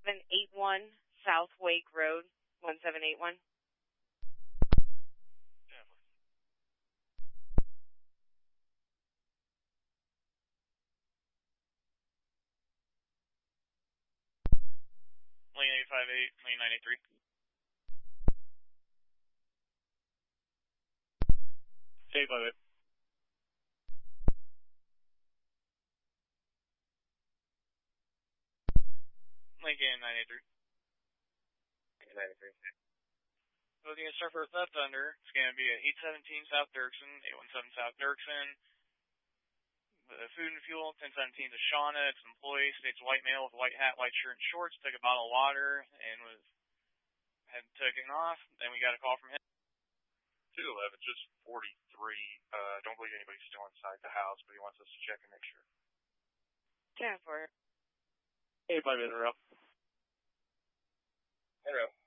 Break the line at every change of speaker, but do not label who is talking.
1781 South Wake Road, 1781.
Lane 858, lane 93. Stay by it. Lincoln 93.
93.
Looking at Surfer Theft Under, it's going to be at 817 South Dirksen, 817 South Dirksen. Food and Fuel, 1017 to Shauna. It's an employee, states white male with white hat, white shirt, and shorts. Took a bottle of water and had taken off. Then we got a call from him.
211, just 43. Don't believe anybody's still inside the house, but he wants us to check and make sure.
10-4.
85 in a row.
In a row.